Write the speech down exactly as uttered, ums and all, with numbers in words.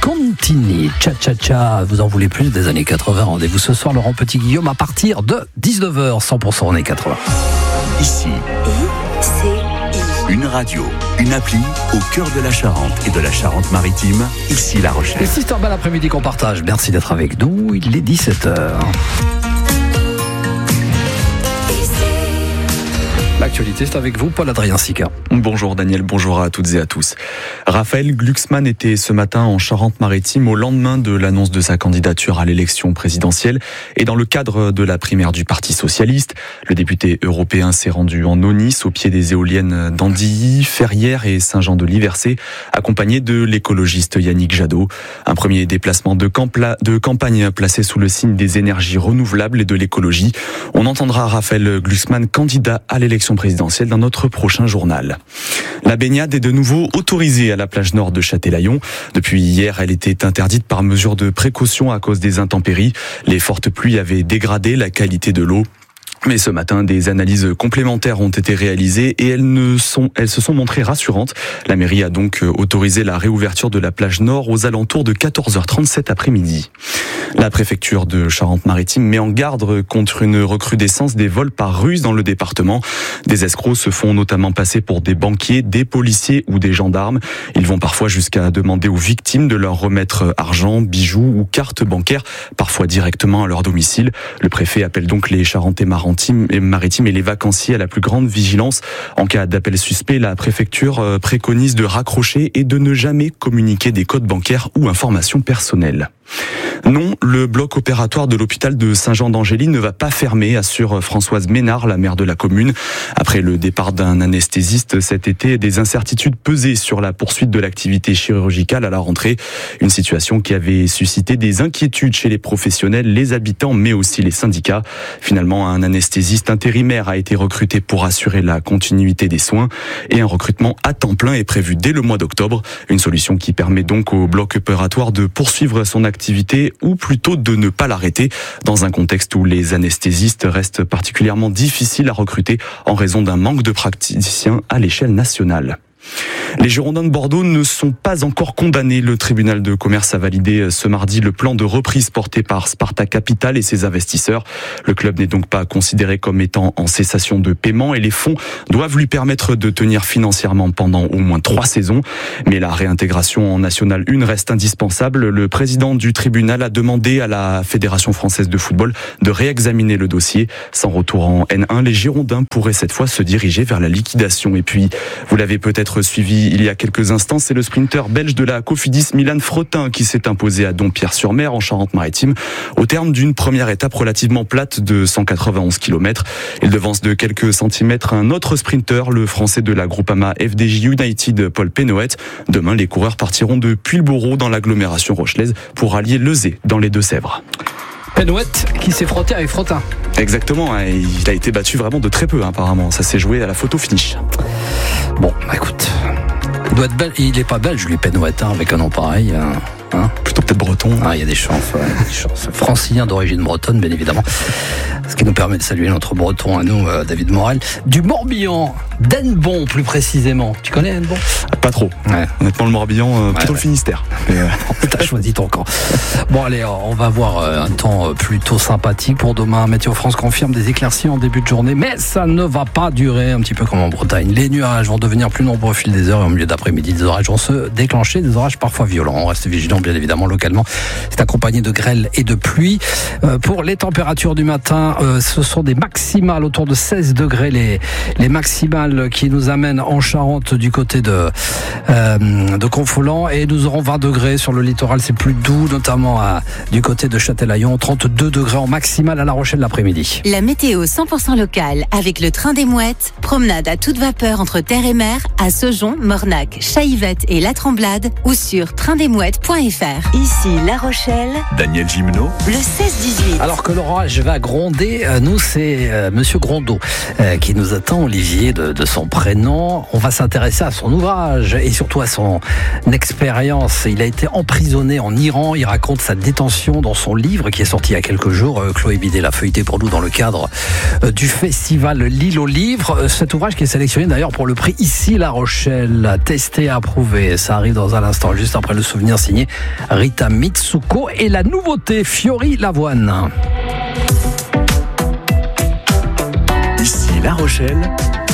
Contini, Cha Cha Cha. Vous en voulez plus des années quatre-vingts? Rendez-vous ce soir, Laurent Petit-Guillaume, à partir de dix-neuf heures, cent pour cent années quatre-vingts. Ici, I C I. Une radio, une appli au cœur de la Charente et de la Charente-Maritime. Ici La Rochelle. Et si c'est un bel après-midi qu'on partage, merci d'être avec nous. Il est dix-sept heures. L'actualité, c'est avec vous, Paul-Adrien Sica. Bonjour Daniel, bonjour à toutes et à tous. Raphaël Glucksmann était ce matin en Charente-Maritime au lendemain de l'annonce de sa candidature à l'élection présidentielle et dans le cadre de la primaire du Parti Socialiste. Le député européen s'est rendu en Aunis, au pied des éoliennes d'Andilly, Ferrières et Saint-Jean-de-Liversé, accompagné de l'écologiste Yannick Jadot. Un premier déplacement de, campla- de campagne placé sous le signe des énergies renouvelables et de l'écologie. On entendra Raphaël Glucksmann, candidat à l'élection présidentielle, dans notre prochain journal. La baignade est de nouveau autorisée à la plage nord de Châtelaillon. Depuis hier, elle était interdite par mesure de précaution à cause des intempéries. Les fortes pluies avaient dégradé la qualité de l'eau. Mais ce matin, des analyses complémentaires ont été réalisées et elles, ne sont, elles se sont montrées rassurantes. La mairie a donc autorisé la réouverture de la plage nord aux alentours de quatorze heures trente-sept après-midi. La préfecture de Charente-Maritime met en garde contre une recrudescence des vols par ruse dans le département. Des escrocs se font notamment passer pour des banquiers, des policiers ou des gendarmes. Ils vont parfois jusqu'à demander aux victimes de leur remettre argent, bijoux ou cartes bancaires, parfois directement à leur domicile. Le préfet appelle donc les Charentais-Maritimes et les vacanciers à la plus grande vigilance. En cas d'appel suspect, la préfecture préconise de raccrocher et de ne jamais communiquer des codes bancaires ou informations personnelles. Non, le bloc opératoire de l'hôpital de Saint-Jean-d'Angély ne va pas fermer, assure Françoise Ménard, la maire de la commune. Après le départ d'un anesthésiste cet été, des incertitudes pesaient sur la poursuite de l'activité chirurgicale à la rentrée. Une situation qui avait suscité des inquiétudes chez les professionnels, les habitants, mais aussi les syndicats. Finalement, un anesthésiste intérimaire a été recruté pour assurer la continuité des soins et un recrutement à temps plein est prévu dès le mois d'octobre. Une solution qui permet donc au bloc opératoire de poursuivre son activité ou plutôt de ne pas l'arrêter dans un contexte où les anesthésistes restent particulièrement difficiles à recruter en raison d'un manque de praticiens à l'échelle nationale. Les Girondins de Bordeaux ne sont pas encore condamnés. Le tribunal de commerce a validé ce mardi le plan de reprise porté par Sparta Capital et ses investisseurs. Le club n'est donc pas considéré comme étant en cessation de paiement et les fonds doivent lui permettre de tenir financièrement pendant au moins trois saisons. Mais la réintégration en National un reste indispensable. Le président du tribunal a demandé à la Fédération française de football de réexaminer le dossier. Sans retour en N un, les Girondins pourraient cette fois se diriger vers la liquidation. Et puis, vous l'avez peut-être suivi il y a quelques instants, c'est le sprinter belge de la Cofidis, Milan Fretin, qui s'est imposé à Dompierre-sur-Mer en Charente-Maritime au terme d'une première étape relativement plate de cent quatre-vingt-onze kilomètres. Il devance de quelques centimètres un autre sprinter, le français de la Groupama F D J United, Paul Pénoët. Demain, les coureurs partiront de Puyllborough dans l'agglomération rochelaise pour allier Lezay dans les Deux-Sèvres. Pénoët qui s'est frotté avec Fretin. Exactement, hein, il a été battu vraiment de très peu hein, apparemment. Ça s'est joué à la photo finish. Bon, bah écoute, il doit être bel... il est pas belge lui, Pénoët, hein, avec un nom pareil. Hein. Hein Plutôt peut-être breton. Ah, il y a des chances, ouais, des chances. Francilien d'origine bretonne, bien évidemment. Ce qui nous permet de saluer notre breton à nous, euh, David Morel. Du Morbihan, d'Hennebon plus précisément. Tu connais Hennebon ? Pas trop. Ouais. Honnêtement, le Morbihan, euh, plutôt ouais, ouais. le Finistère. Mais, euh, t'as choisi ton camp. Bon, allez, on va voir un temps plutôt sympathique pour demain. Météo France confirme des éclaircies en début de journée, mais ça ne va pas durer, un petit peu comme en Bretagne. Les nuages vont devenir plus nombreux au fil des heures et au milieu d'après-midi, les orages vont se déclencher, des orages parfois violents. On reste vigilant, bien évidemment, localement. C'est accompagné de grêle et de pluie. Euh, pour les températures du matin, euh, ce sont des maximales autour de seize degrés, les, les maximales qui nous amènent en Charente du côté de, euh, de Confolens, et nous aurons vingt degrés sur le littoral, c'est plus doux, notamment à, du côté de Châtelaillon, trente-deux degrés en maximale à La Rochelle l'après-midi. La météo cent pour cent locale avec le train des Mouettes, promenade à toute vapeur entre terre et mer à Saujon, Mornac, Chaillevette et La Tremblade ou sur train des mouettes point f r. Ici La Rochelle, Daniel Gimeno, le seize dix-huit. Alors que l'orage va gronder, nous c'est euh, Monsieur Grondeau euh, qui nous attend, Olivier de, de de son prénom. On va s'intéresser à son ouvrage et surtout à son expérience. Il a été emprisonné en Iran. Il raconte sa détention dans son livre qui est sorti il y a quelques jours. Chloé Bidet l'a feuilleté pour nous dans le cadre du festival L'Île aux Livres. Cet ouvrage qui est sélectionné d'ailleurs pour le prix Ici La Rochelle. Testé, approuvé. Ça arrive dans un instant, juste après le souvenir signé Rita Mitsuko et la nouveauté Fiori Lavoine. Ici La Rochelle,